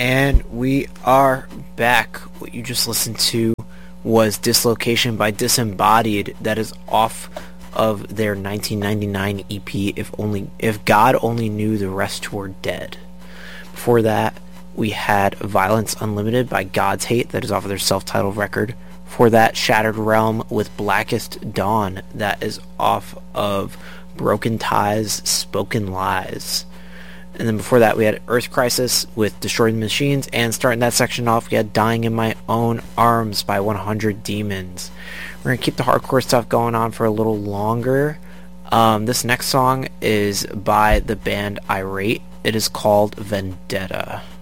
And we are back. What you just listened to was Dislocation by Disembodied. That is off of their 1999 EP, If God Only Knew the Rest Were Dead. Before that, we had Violence Unlimited by God's Hate. That is off of their self-titled record. Before that, Shattered Realm with Blackest Dawn. That is off of Broken Ties, Spoken Lies. And then before that, we had Earth Crisis with Destroying Machines. And starting that section off, we had Dying in My Own Arms by 100 Demons. We're going to keep the hardcore stuff going on for a little longer. This next song is by the band Irate. It is called Vendetta.